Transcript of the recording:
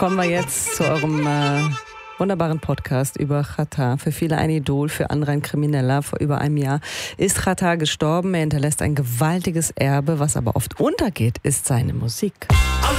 Kommen wir jetzt zu eurem wunderbaren Podcast über Xatar. Für viele ein Idol, für andere ein Krimineller. Vor über einem Jahr ist Xatar gestorben. Er hinterlässt ein gewaltiges Erbe. Was aber oft untergeht, ist seine Musik.